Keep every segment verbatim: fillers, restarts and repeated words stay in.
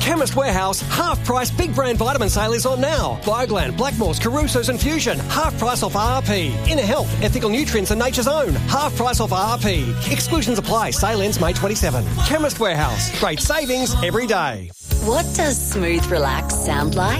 Chemist Warehouse half-price big brand vitamin sale is on now. Bioglad, Blackmores, Caruso's and Fusion, half price off R R P. Inner Health, Ethical Nutrients and Nature's Own, half price off R R P. Exclusions apply. Sale ends May twenty-seventh. Chemist Warehouse. Great savings every day. What does smooth relax sound like?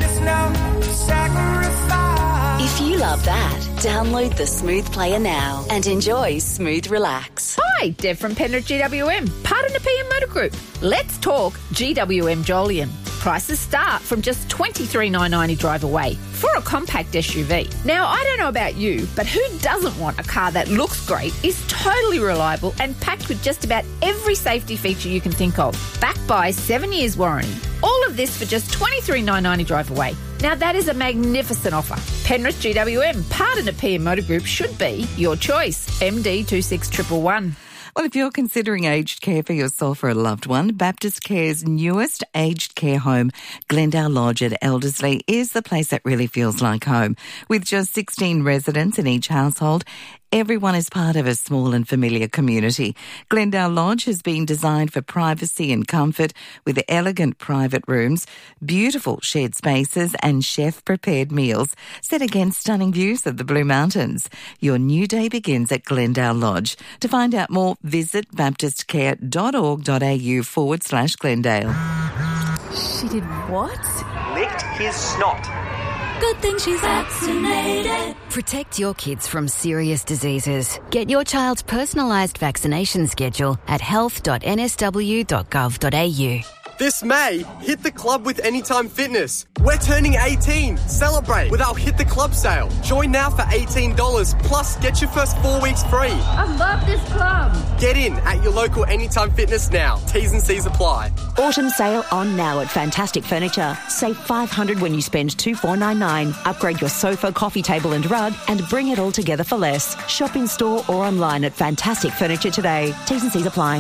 If you love that, download the Smooth Player now and enjoy Smooth Relax. Hi, Deb from Penrith G W M, Partner P M Motor Group. Let's talk G W M Jolyon. Prices start from just twenty-three thousand nine hundred ninety drive away for a compact S U V. Now, I don't know about you, but who doesn't want a car that looks great, is totally reliable and packed with just about every safety feature you can think of, backed by seven years warranty. All of this for just twenty-three thousand nine hundred ninety drive away. Now, that is a magnificent offer. Penrith G W M, Partner P M Motor Group, should be your choice. M D two six one one one. Well, if you're considering aged care for yourself or a loved one, Baptist Care's newest aged care home, Glendale Lodge at Elderslie, is the place that really feels like home. With just sixteen residents in each household, everyone is part of a small and familiar community. Glendale Lodge has been designed for privacy and comfort with elegant private rooms, beautiful shared spaces and chef-prepared meals set against stunning views of the Blue Mountains. Your new day begins at Glendale Lodge. To find out more, visit baptistcare.org.au forward slash Glendale. She did what? Licked his snot. Good thing she's vaccinated. Protect your kids from serious diseases. Get your child's personalised vaccination schedule at health dot n s w dot gov dot a u. This May, hit the club with Anytime Fitness. We're turning eighteen. Celebrate with our Hit the Club sale. Join now for eighteen dollars, plus get your first four weeks free. I love this club. Get in at your local Anytime Fitness now. T's and C's apply. Autumn sale on now at Fantastic Furniture. Save five hundred dollars when you spend two thousand four hundred ninety-nine dollars. Upgrade your sofa, coffee table and rug and bring it all together for less. Shop in store or online at Fantastic Furniture today. T's and C's apply.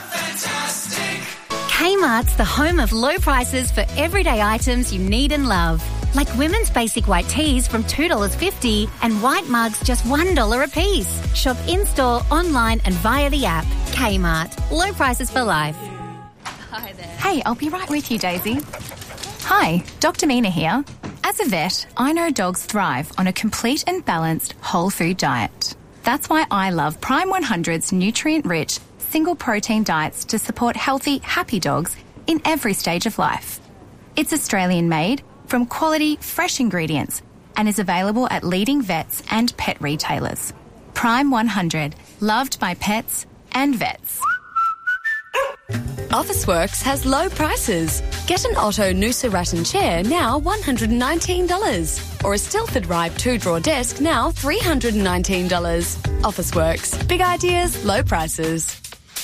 Kmart's the home of low prices for everyday items you need and love. Like women's basic white tees from two dollars fifty and white mugs just one dollar a piece. Shop in-store, online and via the app. Kmart. Low prices for life. Hi there. Hey, I'll be right with you, Daisy. Hi, Doctor Mina here. As a vet, I know dogs thrive on a complete and balanced whole food diet. That's why I love Prime one hundred's nutrient-rich single protein diets to support healthy, happy dogs in every stage of life. It's Australian made from quality, fresh ingredients and is available at leading vets and pet retailers. Prime one hundred, loved by pets and vets. Officeworks has low prices. Get an Otto Noosa Rattan chair now one hundred nineteen dollars or a Stilford Ribe two-drawer desk now three hundred nineteen dollars. Officeworks. Big ideas, low prices.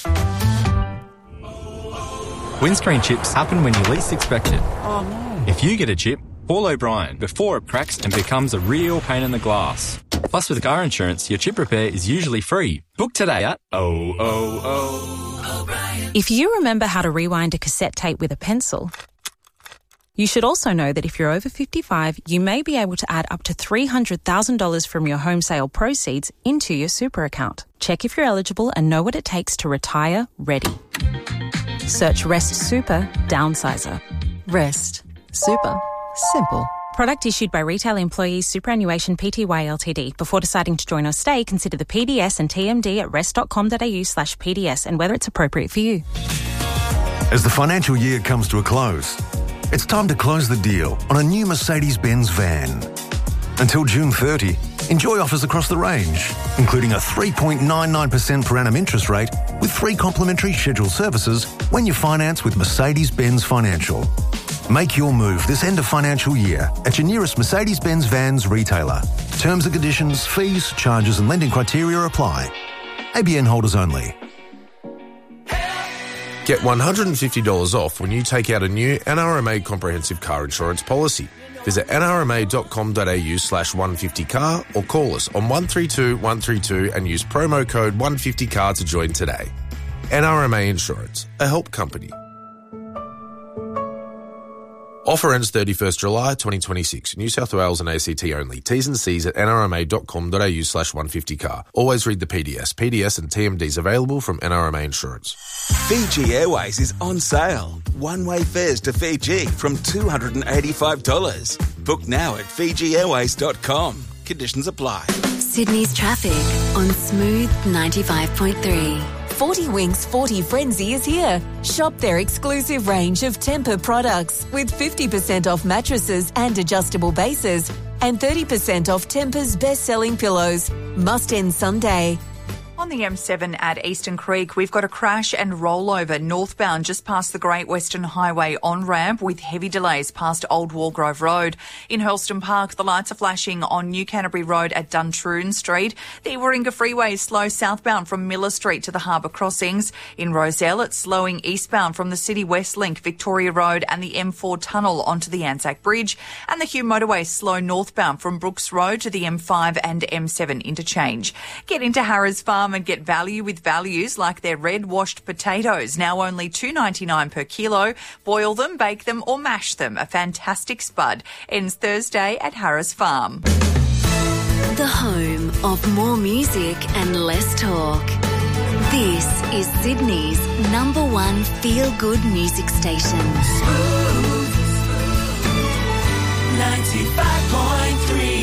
Windscreen chips happen when you least expect it. Oh no. If you get a chip, call O'Brien before it cracks and becomes a real pain in the glass. Plus, with car insurance, your chip repair is usually free. Book today at oh oh oh. If you remember how to rewind a cassette tape with a pencil, you should also know that if you're over fifty-five, you may be able to add up to three hundred thousand dollars from your home sale proceeds into your super account. Check if you're eligible and know what it takes to retire ready. Search Rest Super Downsizer. Rest Super Simple. Product issued by Retail Employees Superannuation Pty Ltd. Before deciding to join or stay, consider the P D S and T M D at rest dot com dot a u slash P D S and whether it's appropriate for you. As the financial year comes to a close, it's time to close the deal on a new Mercedes-Benz van. Until June thirtieth, enjoy offers across the range, including a three point nine nine percent per annum interest rate with three complimentary scheduled services when you finance with Mercedes-Benz Financial. Make your move this end of financial year at your nearest Mercedes-Benz Vans retailer. Terms and conditions, fees, charges and lending criteria apply. A B N holders only. Get one hundred fifty dollars off when you take out a new N R M A comprehensive car insurance policy. Visit n r m a dot com dot a u slash one fifty car or call us on one three two one three two and use promo code one fifty car to join today. N R M A Insurance, a help company. Offer ends thirty-first July twenty twenty-six. New South Wales and A C T only. T's and C's at nrma.com.au slash 150car. Always read the P D S. P D S and T M Ds available from N R M A Insurance. Fiji Airways is on sale. One-way fares to Fiji from two hundred eighty-five dollars. Book now at fiji airways dot com. Conditions apply. Sydney's traffic on Smooth ninety-five point three. forty Winks forty Frenzy is here. Shop their exclusive range of Tempur products with fifty percent off mattresses and adjustable bases and thirty percent off Tempur's best-selling pillows. Must end Sunday. On the M seven at Eastern Creek, we've got a crash and rollover northbound just past the Great Western Highway on-ramp with heavy delays past Old Walgrove Road. In Hurlston Park, the lights are flashing on New Canterbury Road at Duntroon Street. The Warringah Freeway is slow southbound from Miller Street to the Harbour Crossings. In Rozelle, it's slowing eastbound from the City West Link, Victoria Road and the M four tunnel onto the Anzac Bridge. And the Hugh Motorway is slow northbound from Brooks Road to the M five and M seven interchange. Get into Harris Farm and get value with values like their red washed potatoes, now only two dollars ninety-nine per kilo. Boil them, bake them or mash them. A fantastic spud. Ends Thursday at Harris Farm. The home of more music and less talk. This is Sydney's number one feel-good music station. Smooth ninety-five point three.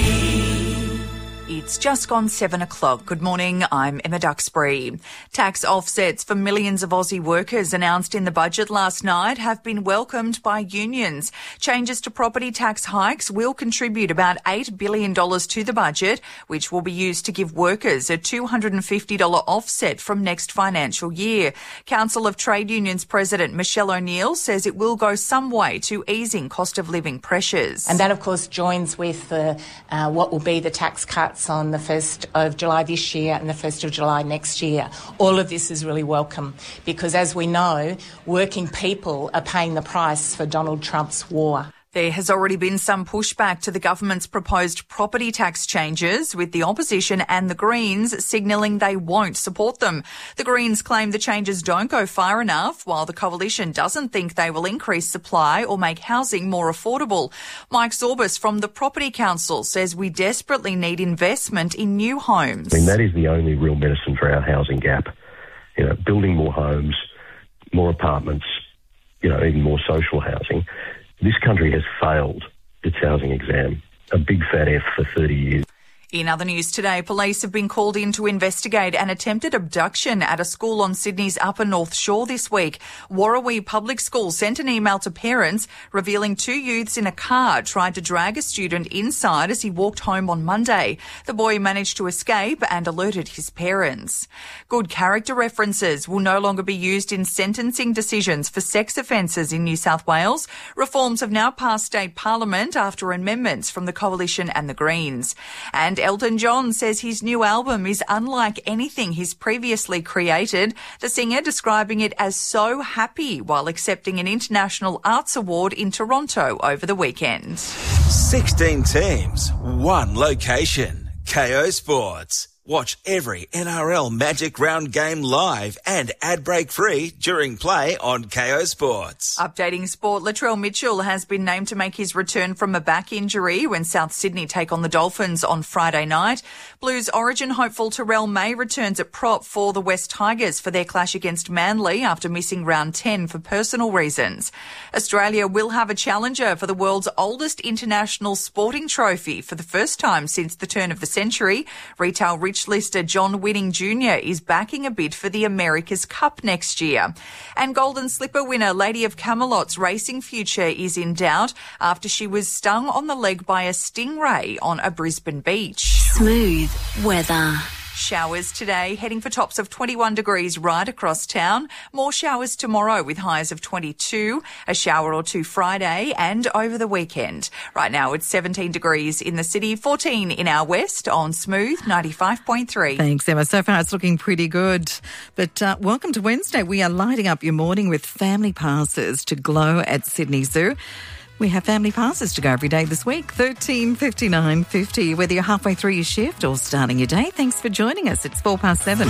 It's just gone seven o'clock. Good morning, I'm Emma Duxbury. Tax offsets for millions of Aussie workers announced in the budget last night have been welcomed by unions. Changes to property tax hikes will contribute about eight billion dollars to the budget, which will be used to give workers a two hundred fifty dollars offset from next financial year. Council of Trade Unions President Michelle O'Neill says it will go some way to easing cost of living pressures. And that, of course, joins with the, uh, what will be the tax cuts on the first of July this year and the first of July next year. All of this is really welcome because, as we know, working people are paying the price for Donald Trump's war. There has already been some pushback to the government's proposed property tax changes, with the opposition and the Greens signalling they won't support them. The Greens claim the changes don't go far enough, while the coalition doesn't think they will increase supply or make housing more affordable. Mike Zorbas from the Property Council says we desperately need investment in new homes. I mean, that is the only real medicine for our housing gap. You know, building more homes, more apartments, you know, even more social housing. This country has failed its housing exam, a big fat F for thirty years. In other news today, police have been called in to investigate an attempted abduction at a school on Sydney's Upper North Shore this week. Warrawee Public School sent an email to parents revealing two youths in a car tried to drag a student inside as he walked home on Monday. The boy managed to escape and alerted his parents. Good character references will no longer be used in sentencing decisions for sex offences in New South Wales. Reforms have now passed state parliament after amendments from the Coalition and the Greens. And Elton John says his new album is unlike anything he's previously created, the singer describing it as so happy while accepting an International Arts Award in Toronto over the weekend. sixteen teams, one location. K O Sports. Watch every N R L Magic Round game live and ad break free during play on K O Sports. Updating sport, Latrell Mitchell has been named to make his return from a back injury when South Sydney take on the Dolphins on Friday night. Blues origin hopeful Terrell May returns at prop for the West Tigers for their clash against Manly after missing round ten for personal reasons. Australia will have a challenger for the world's oldest international sporting trophy for the first time since the turn of the century. Retail rich lister John Winning Junior is backing a bid for the America's Cup next year. And Golden Slipper winner Lady of Camelot's racing future is in doubt after she was stung on the leg by a stingray on a Brisbane beach. Smooth weather. Showers today, heading for tops of twenty-one degrees right across town. More showers tomorrow with highs of twenty-two, a shower or two Friday and over the weekend. Right now it's seventeen degrees in the city, fourteen in our west on Smooth ninety-five point three. Thanks, Emma. So far it's looking pretty good. But uh, welcome to Wednesday. We are lighting up your morning with family passes to Glow at Sydney Zoo. We have family passes to go every day this week, thirteen fifty-nine fifty. Whether you're halfway through your shift or starting your day, thanks for joining us. It's four past seven.